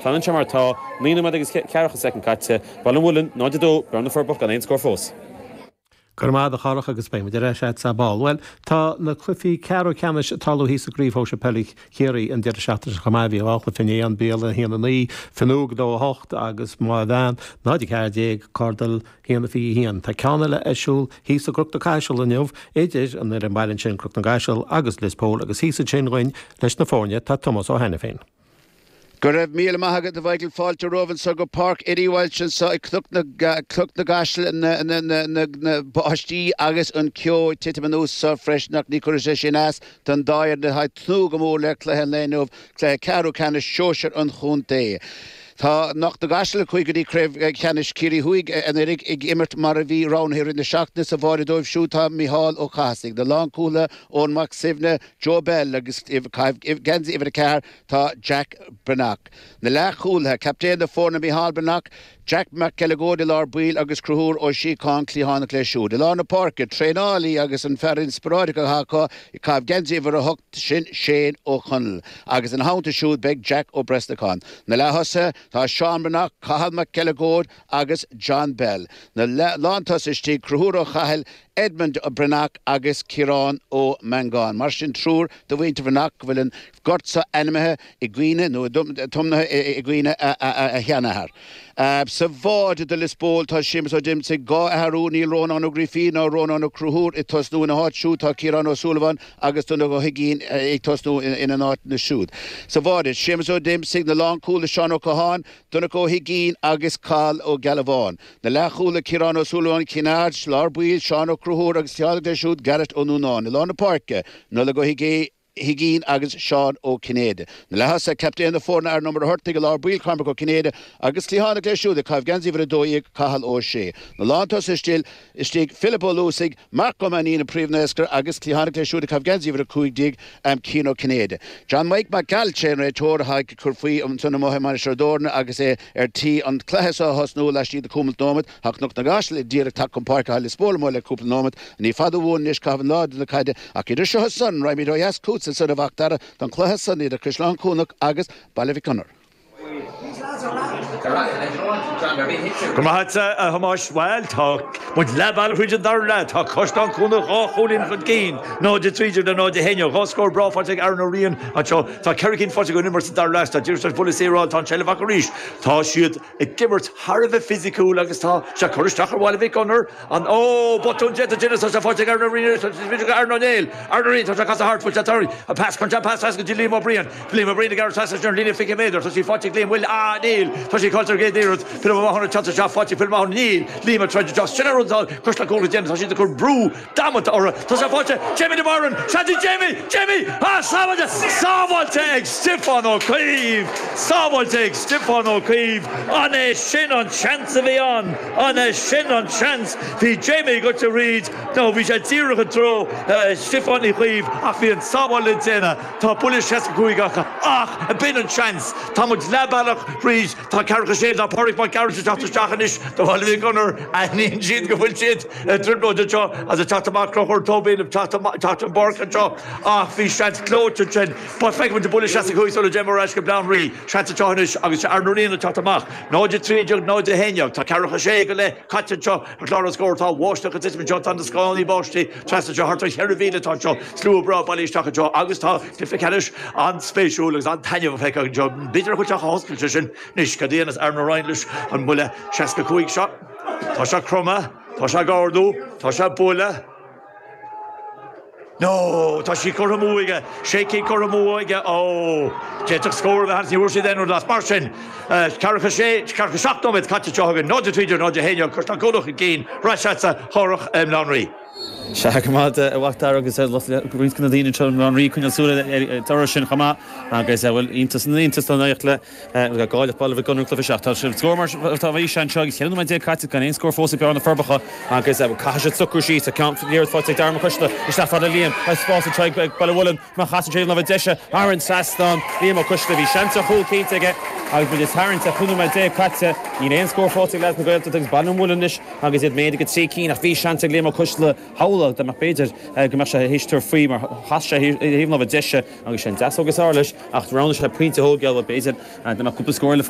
Fan Chamarta, Nina Madagas Caracha second cat, Ballamullen, Noddo, Burn the Furbuck, and 1 score force. Gurmad a charach agus Spain with the Reshat Sabal. Well, ta na Cliffy Caro Camish Talo His Grief Hosha Pellic Kiri and Dir Shatters Hamavi of the Finny and Bill and Hian Finug do Hocht Agus Moadan, Nadi Cardieg, Cordal, Hian the Fee Hian, Takanala Eshul, His the Crook the Cashel and Yov, Edge and the Rembalan Chin Crook the Cashel, Agus Lispol, Agus His a Chin Win, Lesnafornia, Tat Thomas or Hannafin. Gurab Míle Mahagat the Vital Fall to Rovan Sugar Park, Eddie Welch and so I cook the gashel and Boshti Agus and Kyo Titimanus so fresh knock Nicolas Dun Dyer the High Tugamo Lecla Lane of Clare Caro Can Shosher and Hunte. Tá nach de gasle chuigí cref chenis Kiri Huig and Eric immert Maravi round here in the Shachtness of Dóibh Siúta Mihal ó Casig the long cooler on Max Sivne Joe Bell agus if Genzi iver car tá Jack Branach the la cooler captain the forna Mihal Branach Jack McKelligo de Lord Buil agus Cruhur ó sí con Clihan Cléisiú de Lorna Park Trainali agus an Ferrin Sporadica Haka Cav Genzi iver a hocht sin Shane O'Connell agus an Hound to shoot big Jack O'Brestacon na la hossa tá Sean Branach Cahal McKelligo agus John Bell na Lantas is tí Cruhur ó Chahel Edmund Branach agus Kieran ó Mangan Martin Trúr the winter Branach willen Gortsa Animehe Iguine no Tumna Iguine a Hianahar Savod the Lisbol tá Shims ó Jim sig go Haruni Ronan ó Griffin ó Ronan ó Cruhur it tos nu in a hot shoot tá Kieran O'Sullivan agus tunna go Higin it tos nu in an art na shoot Savod Shims ó Jim sig the long cool Sean O'Cahan tunna go Higin agus Carl ó Galavon the la cool Kieran O'Sullivan Kinard Larbuil Sean Cruhur agus Tialag de shoot Garrett O'Nunan the Lorna Park nulla go Higin agus Sean O'Kinade. Na lahasa captain the forna number Hurtig Larbuil Carmick O'Kinade agus Clihan Cléisiú the Cav Genzi for a doig Cahal O'Shea. Na Lantos is still Philip O'Lusig Marco Manina Privnesker agus Clihan Cléisiú the Cav Genzi for a Cuig dig Kino Kinade. John Mike McGall Ray Tor Hike Curfui Tuna Mohammed Shardorna agus T on Clahesa Hosno Lashi the Kumel Nomet Haknuk Nagashli Direct Takum Park Halispol Mola Kupel Nomet and if father won Nish Cavan Lord the Kaide Akidusha son Rami Doyas Kuts and sort of Actara Don Clahesa near the Krishlan Kunuk Agus Balaviconer. Gomahats a Hamash Wild Talk, but Labal Region Darla, Talk Hostan Kuno, Holin Fagin, no the Treasure, no the Henio, Hoscore Bra for Arnorian, and so Kerrigan for the University Darlasta, Jerusalem Police Roll, Ton Chelevakarish, Tashiud, a gibbert, Harve physical, Agasta, Shakorish Takar Walaviconer, and Boton Jet Genesis of Arnorian, Arnonel, Arnorin, Takasa Hart for Jatari, a pass contra pass as Gilliam O'Brien, Gilliam O'Brien, the Garrison, Lina Fikimader, so she fought Gilliam Will Neil, so she calls her gate there. Pil of 100 chances shot, 40 Pil Mahon Neil, Lima tried to just general Kushla Gold James, so she could brew, damn it, or Tosa Forte, Jamie de Moran, Shanty Jamie, Saval takes Stefano Cleve, Saval takes Stefano Cleve, on a shin on chance of on a shin on chance, the Jamie got to read, no, we should zero control, Stefano Cleve, Afi and Saval Lintena, Ta Polish Chesakuigaka, a bit on chance, Tamuj Labalak, read, Ta Caracashe, Ta Porrick, my carriage after Stachanish, the Holiday Gunner, and Injin Gavulchit, Triplo de Jaw, as a Tatamak Crocker, Tobin, of Tatan Bork and Jaw, Fish Shant Cloach and Chen, but Frank with the Bullish Sassacui, so the Gemarash come down, Ree, Shantachanish, Agus Arnorin, and Tatamak, no the three jug, no the Henya, Ta Caracashe, Katchacho, Clara score, Ta Wash, the consistent John on the Scully Boshti, Trastaja Harta, Herivina Tacho, Slew Bra, Balish Takajo, Augusta, Clifford on Space Rulings, on Tanya Feka, Job, Bitter Hucha Hospital, Nishkadian. Arno Reinlish and Mulla Shaska Quick shot. Tosha Croma, Tosha Gordo, Tosha Bulla. No, Toshi Koromuiga, Shaky Koromuiga. Oh, Jetok score of the Hansi Ursi then or last Martian. Karakashak Nomit, Katchachogan, no the Tweeder, no the Henio, Kostakodok again, Rashatsa, Horach, Lanri. Shakamad Waktar agus Green Canadian Children Recon Sura Toroshin Hama agus well interest Nachle gáil ball of gunn club shacht score Tavishan Chug Helen my day cat can score force on the Furbacha agus Cash Zucker sheet account for near 40 Darma Kushla is that for the Liam I suppose to try Ballawullen Mahas Jail of Desha Aaron Saston Liam Kushla vi Shanta Hull Kate to get I with his Harren to Kuno my day cat in score 40 last go to things Ballawullenish agus it made get see keen a vi Shanta Liam Kushla Howler the Macbeder Gamasha Hister free mar Hasha even of a Desha agus Shan Das agus Arlish after round the print to whole girl with Basin and the Macupa score